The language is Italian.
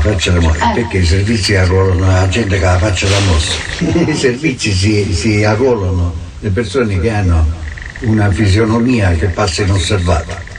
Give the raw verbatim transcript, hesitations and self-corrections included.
faccia da morte, Eh. perché i servizi arruolano la gente che ha la faccia da mossa. I servizi si, si arruolano le persone che hanno una fisionomia che passa inosservata.